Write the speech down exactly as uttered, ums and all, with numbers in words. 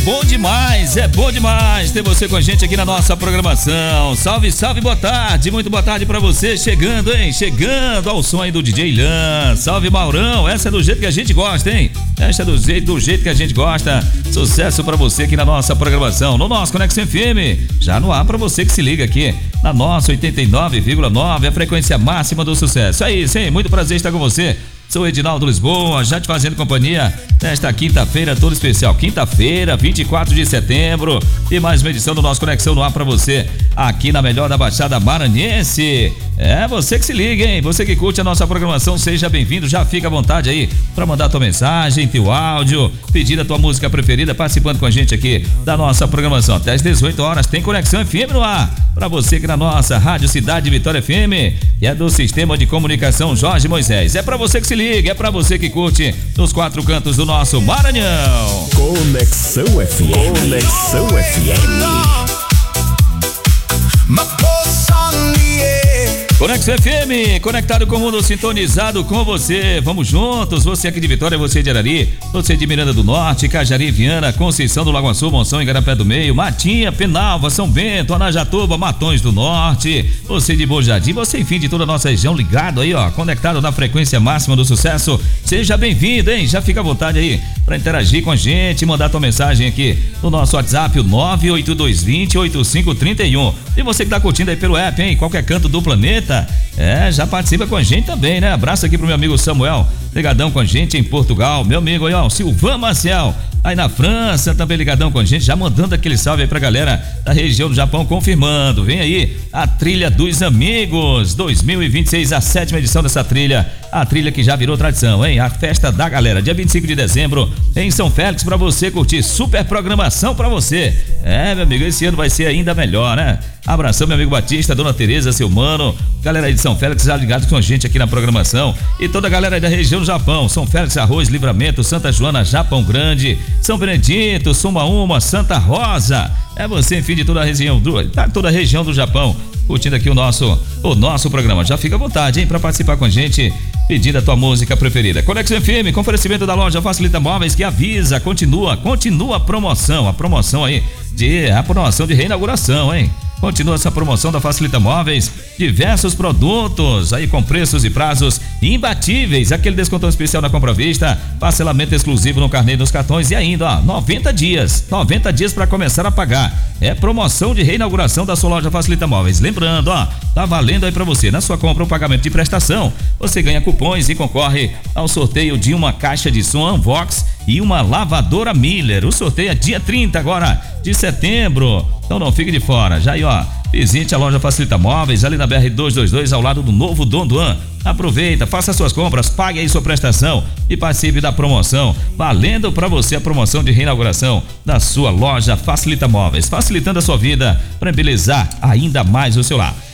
Bom demais, é bom demais ter você com a gente aqui na nossa programação. Salve, salve, boa tarde, muito boa tarde pra você. Chegando, hein? Chegando ao som aí do D J Lan. Salve, Maurão, essa é do jeito que a gente gosta, hein? Essa é do jeito, do jeito que a gente gosta. Sucesso pra você aqui na nossa programação, no nosso Conexão F M. Já no ar pra você que se liga aqui na nossa oitenta e nove vírgula nove, a frequência máxima do sucesso. É isso, hein? Muito prazer estar com você. Sou Edinaldo Lisboa, já te fazendo companhia nesta quinta-feira toda especial. Quinta-feira, vinte e quatro de setembro, e mais uma edição do nosso Conexão no Ar pra você, aqui na melhor da Baixada Maranhense. É, você que se liga, hein? Você que curte a nossa programação, seja bem-vindo. Já fica à vontade aí pra mandar tua mensagem, teu áudio, pedir a tua música preferida, participando com a gente aqui da nossa programação. Até às dezoito horas tem Conexão F M no ar, pra você que na nossa Rádio Cidade Vitória F M, e é do Sistema de Comunicação Jorge Moisés. É pra você que se liga, é pra você que curte nos quatro cantos do nosso Maranhão. Conexão F M. Conexão F M. Conexão F M, conectado com o mundo, sintonizado com você. Vamos juntos, você aqui de Vitória, você de Arari, você de Miranda do Norte, Cajari, Viana, Conceição do Lago Açu, Monção, Igarapé do Meio, Matinha, Penalva, São Bento, Anajatuba, Matões do Norte, você de Bom Jardim, você enfim de toda a nossa região, ligado aí, ó, conectado na frequência máxima do sucesso. Seja bem-vindo, hein? Já fica à vontade aí para interagir com a gente, mandar tua mensagem aqui no nosso WhatsApp, o nove oito dois dois zero oito cinco três um. E você que tá curtindo aí pelo app, hein? Qualquer canto do planeta, é, já participa com a gente também, né? Abraço aqui pro meu amigo Samuel, ligadão com a gente em Portugal, meu amigo aí, ó, Silvan Marcial, aí na França, também ligadão com a gente, já mandando aquele salve aí pra galera da região do Japão, confirmando, vem aí a Trilha dos Amigos dois mil e vinte e seis, a sétima edição dessa trilha, a trilha que já virou tradição, hein? A festa da galera, dia vinte e cinco de dezembro, em São Félix, pra você curtir, super programação pra você. É, meu amigo, esse ano vai ser ainda melhor, né? Abração, meu amigo Batista, Dona Tereza, seu mano, galera aí de São Félix já ligados com a gente aqui na programação, e toda a galera aí da região do Japão, São Félix, Arroz, Livramento, Santa Joana, Japão Grande, São Benedito, Sumaúma, Santa Rosa. É você, enfim, de toda a região do, toda a região do Japão, curtindo aqui o nosso, o nosso programa. Já fica à vontade, hein, para participar com a gente, pedindo a tua música preferida. Conexão F M, com oferecimento da loja Facilita Móveis, que avisa, continua, continua a promoção, a promoção aí, de, a promoção de reinauguração, hein? Continua essa promoção da Facilita Móveis, diversos produtos aí com preços e prazos imbatíveis, aquele descontão especial na compra à vista, parcelamento exclusivo no carnê dos cartões e ainda, ó, noventa dias, noventa dias para começar a pagar. É promoção de reinauguração da sua loja Facilita Móveis. Lembrando, ó, tá valendo aí para você, na sua compra o pagamento de prestação, você ganha cupons e concorre ao sorteio de uma caixa de som Unvox e uma lavadora Miller. O sorteio é dia trinta agora de setembro, então não fique de fora. Já aí, ó, visite a loja Facilita Móveis ali na B R duzentos e vinte e dois, ao lado do novo Dondoan. Aproveita, faça suas compras, pague aí sua prestação e participe da promoção, valendo para você a promoção de reinauguração da sua loja Facilita Móveis, facilitando a sua vida para embelezar ainda mais o seu lar.